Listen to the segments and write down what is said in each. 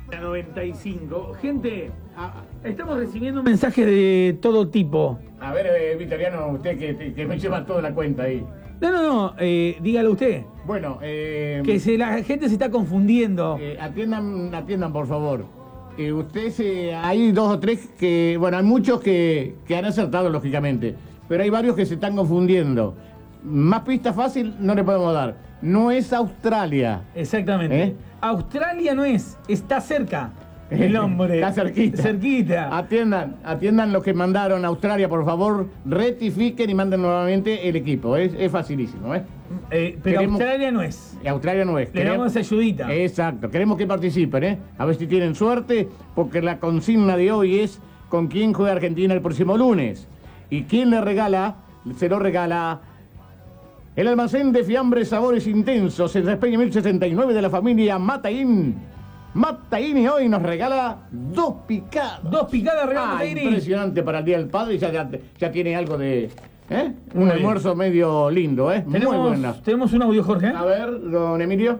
95. Gente, estamos recibiendo mensajes de todo tipo. A ver, Vitoriano, usted que me lleva toda la cuenta ahí. No, dígalo usted. Bueno, La gente se está confundiendo. atiendan por favor. Hay dos o tres que, bueno, hay muchos que han acertado lógicamente, pero hay varios que se están confundiendo. Más pista fácil no le podemos dar. No es Australia. Exactamente. Australia no es, está cerca. El nombre. Está cerquita. Cerquita. Atiendan los que mandaron a Australia, por favor, rectifiquen y manden nuevamente el equipo. Es facilísimo, Pero Australia no es. Australia no es. Le damos esa ayudita. Exacto. Queremos que participen, A ver si tienen suerte, porque la consigna de hoy es con quién juega Argentina el próximo lunes. ¿Y quién se lo regala? El almacén de fiambres sabores intensos, el Despeñe 1069 de la familia Mataín. Mataín hoy nos regala 2 picadas. 2 picadas regala Mataín. Impresionante para el Día del Padre, ya tiene algo de... Un almuerzo medio lindo, Muy buena. ¿Tenemos un audio, Jorge? A ver, don Emilio.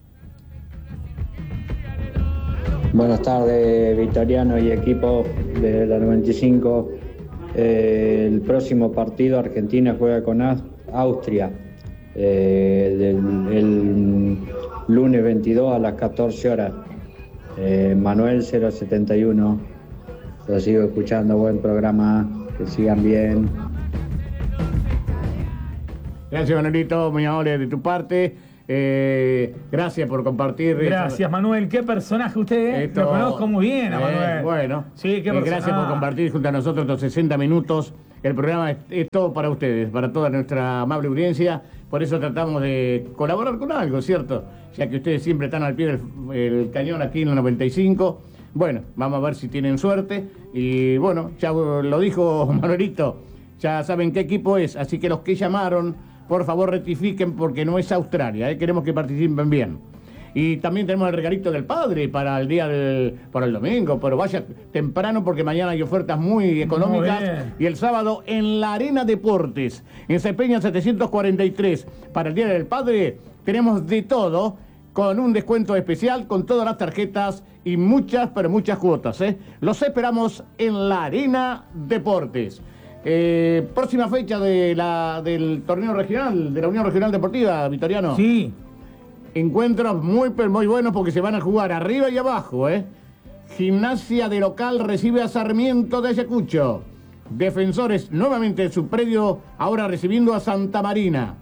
Buenas tardes, Vitoriano y equipo de la 95. El próximo partido Argentina juega con Austria. El lunes 22 a las 14 horas. Manuel 071. Lo sigo escuchando, buen programa, que sigan bien. Gracias, Manuelito, muy amable de tu parte. Gracias por compartir. Gracias, Manuel. Qué personaje usted, Lo conozco muy bien a Manuel. Bueno, sí, gracias por compartir junto a nosotros estos 60 minutos. El programa es todo para ustedes, para toda nuestra amable audiencia. Por eso tratamos de colaborar con algo, ¿cierto? Ya que ustedes siempre están al pie del cañón aquí en la 95. Bueno, vamos a ver si tienen suerte. Y bueno, ya lo dijo Manuelito, ya saben qué equipo es. Así que los que llamaron, por favor rectifiquen porque no es Australia, Queremos que participen bien. Y también tenemos el regalito del padre para el domingo, pero vaya temprano porque mañana hay ofertas muy económicas. Muy bien. Y el sábado en la Arena Deportes, en Cepeña 743, para el Día del Padre, tenemos de todo, con un descuento especial, con todas las tarjetas y muchas, pero muchas cuotas, Los esperamos en la Arena Deportes. Próxima fecha del torneo regional, de la Unión Regional Deportiva, Vitoriano. Sí. Encuentros muy buenos porque se van a jugar arriba y abajo, Gimnasia de local recibe a Sarmiento de Ayacucho. Defensores nuevamente en su predio, ahora recibiendo a Santa Marina.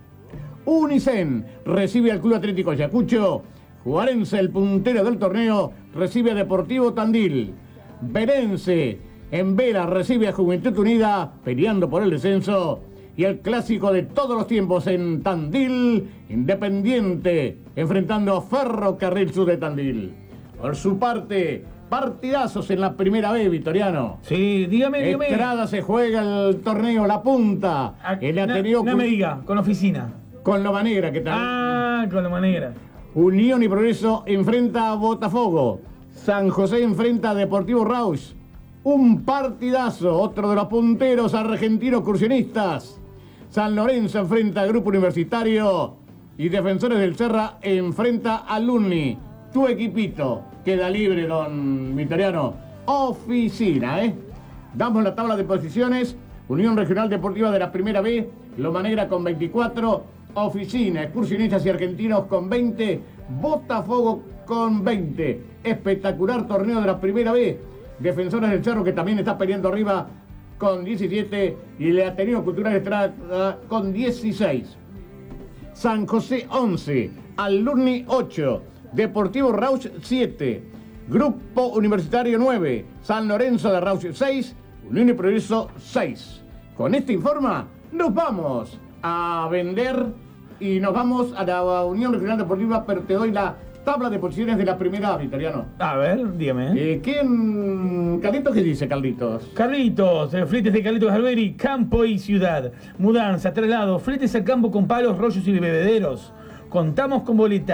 Unicen recibe al Club Atlético Ayacucho. Juarense, el puntero del torneo, recibe a Deportivo Tandil. Verense en Vera recibe a Juventud Unida, peleando por el descenso. Y el clásico de todos los tiempos en Tandil, Independiente, enfrentando a Ferrocarril Sur de Tandil. Por su parte, partidazos en la primera B, Vitoriano. Sí, dígame. Estrada se juega el torneo La Punta. No me diga, con Oficina. Con Loma Negra, ¿qué tal? Con Loma Negra. Unión y Progreso enfrenta a Botafogo. San José enfrenta a Deportivo Rauch. Un partidazo, otro de los punteros argentinos excursionistas. San Lorenzo enfrenta al Grupo Universitario y Defensores del Serra enfrenta a Alumni. Tu equipito queda libre, don Vitoriano. Oficina, Damos la tabla de posiciones. Unión Regional Deportiva de la Primera B, Loma Negra con 24, Oficina, Excursionistas y Argentinos con 20, Botafogo con 20. Espectacular torneo de la Primera B. Defensores del Cerro, que también está peleando arriba, con 17, y el Ateneo Cultural Estrada con 16. San José 11, Alumni 8, Deportivo Rauch 7, Grupo Universitario 9, San Lorenzo de Rauch 6, Unión y Progreso 6. Con este informa nos vamos a vender y nos vamos a la Unión Regional Deportiva, pero te doy la tabla de posiciones de la primera, Vitoriano. A ver, dígame. ¿Carlitos qué dice, Carlitos? Carlitos, fletes de Carlitos Alberi, campo y ciudad. Mudanza, traslado, fletes al campo con palos, rollos y bebederos. Contamos con boleta.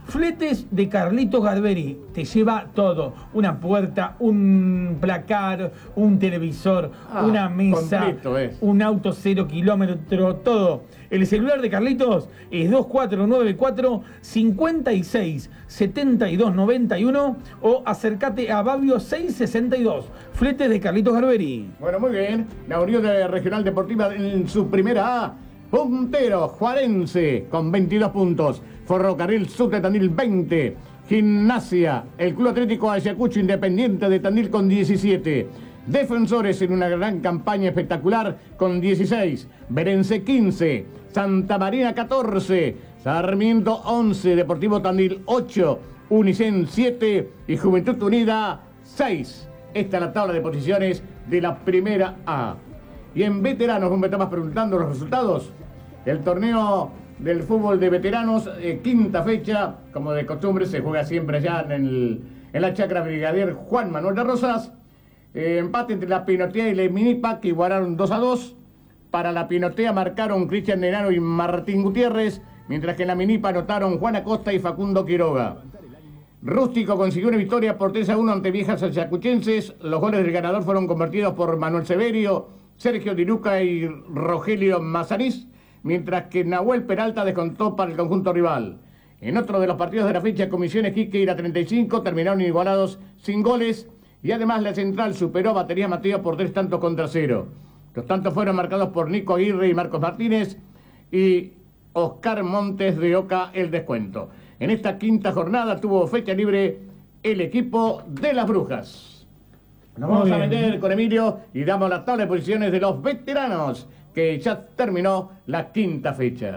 Fletes de Carlitos Garberi, te lleva todo, una puerta, un placar, un televisor, una mesa, un auto 0 kilómetro, todo. El celular de Carlitos es 2494 56 72 91 o acércate a Babio 662. Fletes de Carlitos Garberi. Bueno, muy bien. La Unión Regional Deportiva en su primera A. Puntero, Juarense, con 22 puntos. Ferrocarril Sur de Tandil, 20. Gimnasia, el Club Atlético Ayacucho Independiente de Tandil, con 17. Defensores en una gran campaña espectacular, con 16. Berense, 15. Santa Marina, 14. Sarmiento, 11. Deportivo Tandil, 8. Unicen, 7. Y Juventud Unida, 6. Esta es la tabla de posiciones de la primera A. Y en veteranos, me estabas preguntando los resultados. El torneo del fútbol de veteranos, quinta fecha, como de costumbre, se juega siempre allá en la chacra Brigadier Juan Manuel de Rosas. Empate entre la Pinotea y la Minipa, que igualaron 2-2. Para la Pinotea marcaron Cristian Nenano y Martín Gutiérrez, mientras que en la Minipa anotaron Juan Acosta y Facundo Quiroga. Rústico consiguió una victoria por 3-1 ante Viejas Ayacuchenses. Los goles del ganador fueron convertidos por Manuel Severio, Sergio Diruca y Rogelio Mazariz, mientras que Nahuel Peralta descontó para el conjunto rival. En otro de los partidos de la fecha, Comisiones Quique y la 35 terminaron igualados sin goles, y además la Central superó a Batería Mateo por 3 tantos contra 0. Los tantos fueron marcados por Nico Aguirre y Marcos Martínez, y Oscar Montes de Oca el descuento. En esta quinta jornada tuvo fecha libre el equipo de las Brujas. Nos vamos a meter con Emilio y damos la tabla de posiciones de los veteranos, que ya terminó la quinta fecha.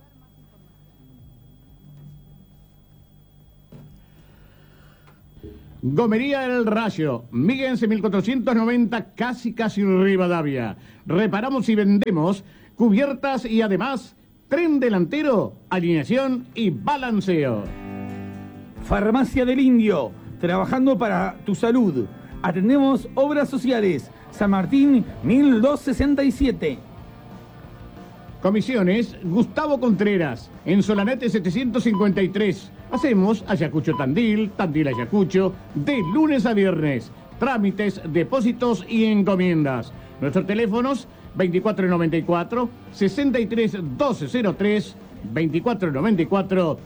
Gomería El Rayo, Miguense 1490, casi Rivadavia. Reparamos y vendemos cubiertas y además tren delantero, alineación y balanceo. Farmacia del Indio, trabajando para tu salud. Atendemos obras sociales. San Martín 1267. Comisiones Gustavo Contreras, en Solanete 753. Hacemos Ayacucho Tandil, Tandil Ayacucho, de lunes a viernes. Trámites, depósitos y encomiendas. Nuestros teléfonos 2494 631203, 2494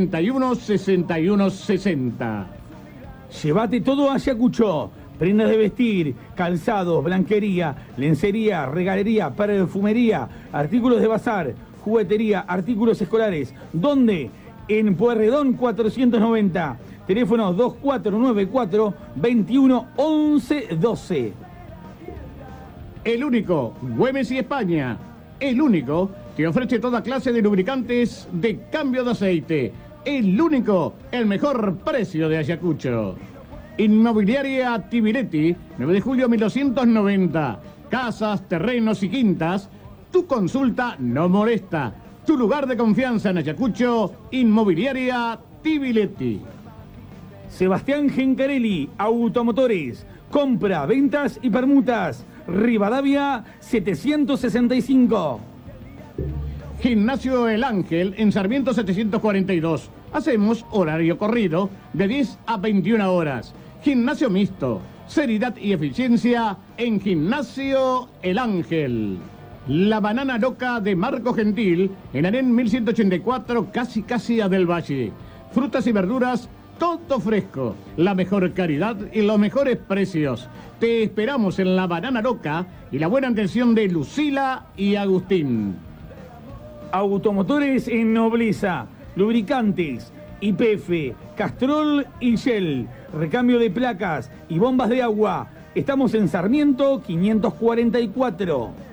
316160. Llévate todo a Ayacucho. Prendas de vestir, calzados, blanquería, lencería, regalería, perfumería, artículos de bazar, juguetería, artículos escolares. ¿Dónde? En Pueyrredón 490. Teléfono 2494 21 11 12. El único, Güemes y España. El único que ofrece toda clase de lubricantes de cambio de aceite. El único, el mejor precio de Ayacucho. Inmobiliaria Tibiletti, 9 de julio 1290. Casas, terrenos y quintas. Tu consulta no molesta. Tu lugar de confianza en Ayacucho, Inmobiliaria Tibiletti. Sebastián Gencarelli, Automotores. Compra, ventas y permutas. Rivadavia 765. Gimnasio El Ángel en Sarmiento 742. Hacemos horario corrido de 10 a 21 horas. Gimnasio mixto, seriedad y eficiencia en Gimnasio El Ángel. La Banana Loca de Marco Gentil en Arén 1184, casi a Del Valle. Frutas y verduras, todo fresco, la mejor calidad y los mejores precios. Te esperamos en La Banana Loca y la buena atención de Lucila y Agustín. Automotores en Nobleza, lubricantes, YPF, Castrol y Shell, recambio de placas y bombas de agua. Estamos en Sarmiento 544.